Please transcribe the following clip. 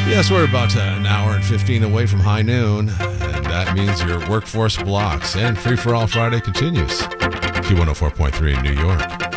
Yes, we're about an hour and 15 away from high noon, and that means your workforce blocks and Free for All Friday continues. Q104.3 in New York.